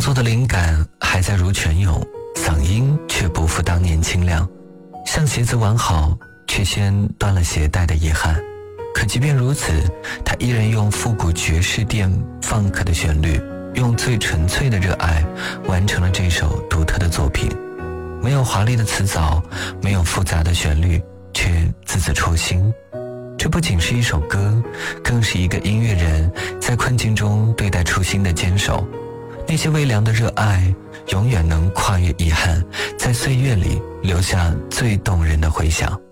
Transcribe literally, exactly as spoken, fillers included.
作的灵感还在如泉涌，嗓音却不复当年清亮，像鞋子完好却先断了鞋带的遗憾。可即便如此，他依然用复古爵士电放克的旋律，用最纯粹的热爱完成了这首独特的作品。没有华丽的词藻，没有复杂的旋律，却字字戳心。这不仅是一首歌，更是一个音乐人在困境中对待初心的坚守。那些微凉的热爱永远能跨越遗憾，在岁月里留下最动人的回响。